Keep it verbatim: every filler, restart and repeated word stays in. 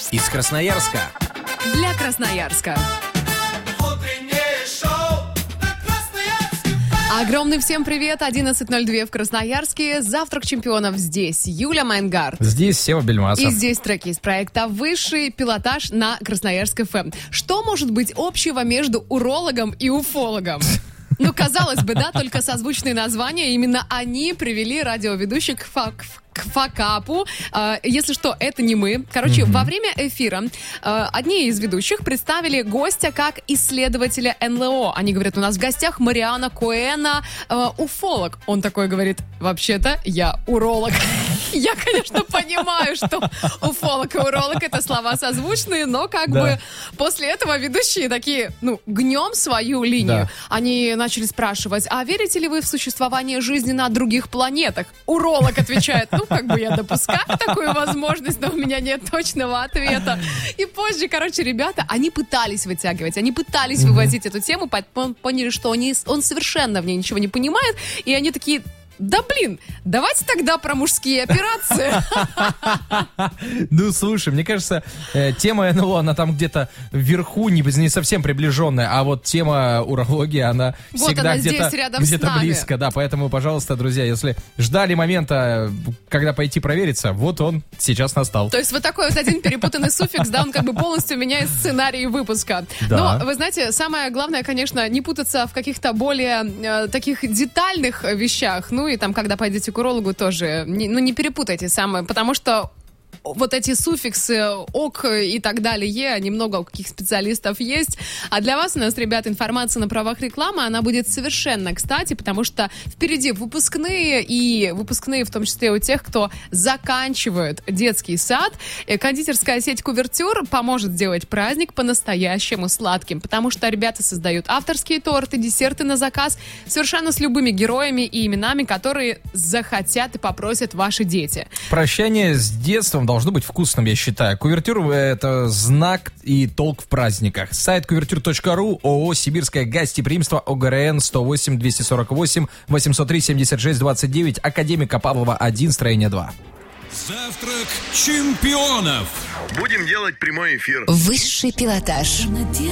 Из Красноярска. Для Красноярска. Огромный всем привет. одиннадцать ноль два в Красноярске. Завтрак чемпионов здесь. Юля Майнгард. Здесь Сева Бельмасов. И здесь треки из проекта «Высший пилотаж» на Красноярск эф эм. Что может быть общего между урологом и уфологом? Ну, казалось бы, да, только созвучные названия. Именно они привели радиоведущих к фак к факапу. Uh, если что, это не мы. Короче, mm-hmm. во время эфира uh, одни из ведущих представили гостя как исследователя эн эл о. Они говорят, у нас в гостях Мариана Коэна, uh, уфолог. Он такой говорит, вообще-то я уролог. Я, конечно, понимаю, что уфолог и уролог — это слова созвучные, но как да. бы после этого ведущие такие, ну, гнем свою линию. Да. Они начали спрашивать, а верите ли вы в существование жизни на других планетах? Уролог отвечает, ну, как бы я допускаю такую возможность, но у меня нет точного ответа. И позже, короче, ребята, они пытались вытягивать, они пытались mm-hmm. вывозить эту тему, поняли, что они, он совершенно в ней ничего не понимает, и они такие... Да блин, давайте тогда про мужские операции. Ну, слушай, мне кажется, тема эн эл о, она там где-то вверху, не, не совсем приближенная, а вот тема урологии, она вот всегда она где-то, где-то близко. Да, поэтому, пожалуйста, друзья, если ждали момента, когда пойти провериться, вот он сейчас настал. То есть вот такой вот один перепутанный суффикс, да, он как бы полностью меняет сценарий выпуска. Да. Но, вы знаете, самое главное, конечно, не путаться в каких-то более э, таких детальных вещах. Ну и там, когда пойдете к урологу, тоже, не, ну, не перепутайте самое, потому что вот эти суффиксы «ок» и так далее, они много у каких специалистов есть. А для вас у нас, ребят, информация на правах рекламы, она будет совершенно кстати, потому что впереди выпускные, и выпускные в том числе у тех, кто заканчивает детский сад. Кондитерская сеть «Кувертюр» поможет сделать праздник по-настоящему сладким, потому что ребята создают авторские торты, десерты на заказ, совершенно с любыми героями и именами, которые захотят и попросят ваши дети. Прощание с детством должно быть вкусным, я считаю. Кувертюр — это знак и толк в праздниках. Сайт кувертюр точка ру, ООО «Сибирское гостеприимство», о гэ эр эн сто восемь двести сорок восемь восемьсот три семьдесят шесть двадцать девять, Академика Павлова один, строение два. Завтрак чемпионов. Будем делать прямой эфир. Высший пилотаж.